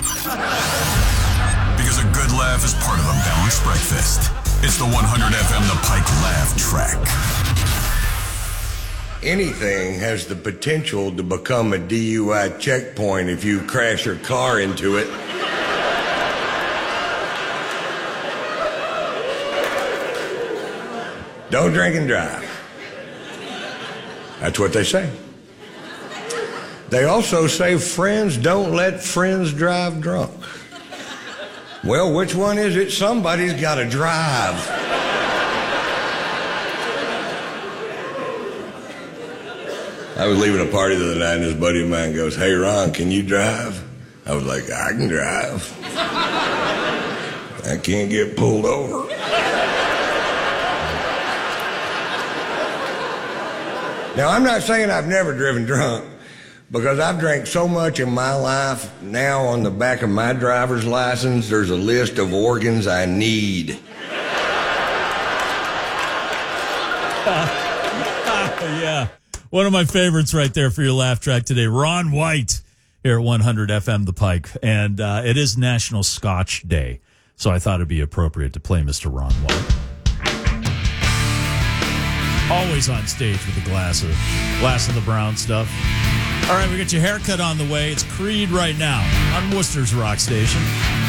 Because a good laugh is part of a balanced breakfast. It's the 100 FM The Pike Laugh Track. Anything has the potential to become a DUI checkpoint if you crash your car into it. Don't drink and drive. That's what they say. They also say friends don't let friends drive drunk. Well, which one is it? Somebody's got to drive. I was leaving a party the other night and this buddy of mine goes, "Hey, Ron, can you drive?" I was like, "I can drive. I can't get pulled over." Now, I'm not saying I've never driven drunk, because I've drank so much in my life. Now on the back of my driver's license, there's a list of organs I need. Yeah. One of my favorites right there for your laugh track today. Ron White here at 100 FM The Pike. And it is National Scotch Day, so I thought it'd be appropriate to play Mr. Ron White. Always on stage with a glass of the brown stuff. All right, we got your haircut on the way. It's Creed right now on Worcester's Rock Station.